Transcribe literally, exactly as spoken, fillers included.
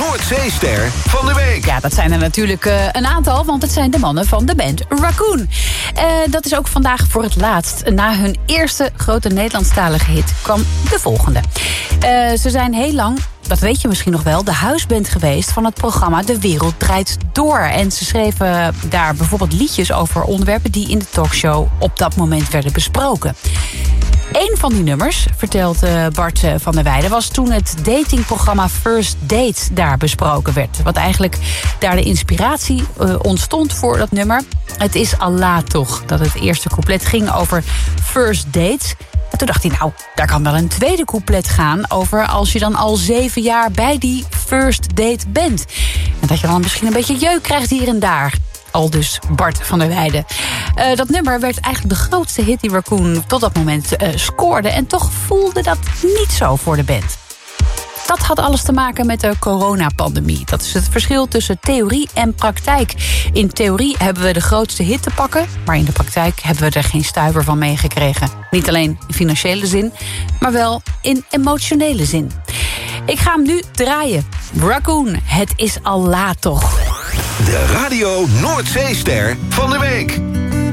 Noordzeester van de week. Ja, dat zijn er natuurlijk uh, een aantal, want het zijn de mannen van de band Raccoon. Uh, dat is ook vandaag voor het laatst. Na hun eerste grote Nederlandstalige hit kwam de volgende. Uh, ze zijn heel lang, dat weet je misschien nog wel, de huisband geweest van het programma De Wereld Draait Door. En ze schreven daar bijvoorbeeld liedjes over onderwerpen die in de talkshow op dat moment werden besproken. Eén van die nummers, vertelt uh, Bart uh, van der Weijden, was toen het datingprogramma First Date daar besproken werd. Wat eigenlijk daar de inspiratie uh, ontstond voor dat nummer. Het is Allah toch, dat het eerste couplet ging over first dates. En toen dacht hij, nou, daar kan wel een tweede couplet gaan over als je dan al zeven jaar bij die first date bent. En dat je dan misschien een beetje jeuk krijgt hier en daar. Aldus Bart van der Weijden. Uh, dat nummer werd eigenlijk de grootste hit die Raccoon tot dat moment uh, scoorde. En toch voelde dat niet zo voor de band. Dat had alles te maken met de coronapandemie. Dat is het verschil tussen theorie en praktijk. In theorie hebben we de grootste hit te pakken, maar in de praktijk hebben we er geen stuiver van meegekregen. Niet alleen in financiële zin, maar wel in emotionele zin. Ik ga hem nu draaien. Raccoon, het is Allah toch. De Radio Noordzeester van de week.